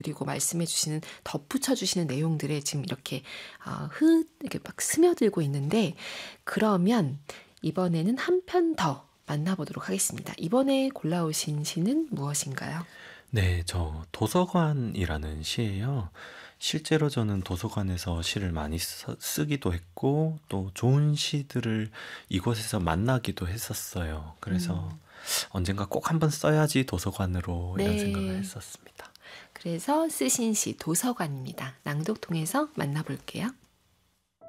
그리고 말씀해 주시는 덧붙여 주시는 내용들에 지금 이렇게 이렇게 막 스며들고 있는데 그러면 이번에는 한 편 더 만나보도록 하겠습니다. 이번에 골라오신 시는 무엇인가요? 네, 저 도서관이라는 시예요. 실제로 저는 도서관에서 시를 많이 쓰기도 했고, 또 좋은 시들을 이곳에서 만나기도 했었어요. 그래서 음. 언젠가 꼭 한번 써야지 도서관으로 이런 생각을 네. 했었습니다. 그래서 쓰신 시 도서관입니다. 낭독 통해서 만나볼게요.